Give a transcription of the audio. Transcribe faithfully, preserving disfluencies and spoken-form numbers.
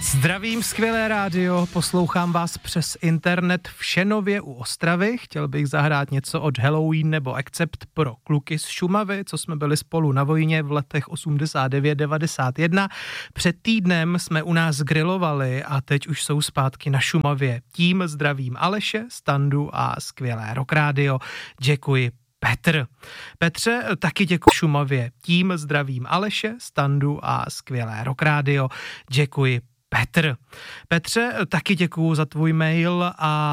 Zdravím, skvělé rádio, poslouchám vás přes internet v Šenově u Ostravy. Chtěl bych zahrát něco od Halloween nebo Accept pro kluky z Šumavy, co jsme byli spolu na vojně v letech osmdesát devět devadesát jedna. Před týdnem jsme u nás grilovali a teď už jsou zpátky na Šumavě. Tím zdravím Aleše, Standu a skvělé Rock Radio. Děkuji. Petr. Petře, taky děkuji Šumavě. Tím zdravím Aleše, Standu a skvělé Rock Radio. Děkuji. Petr. Petře, taky děkuju za tvůj mail a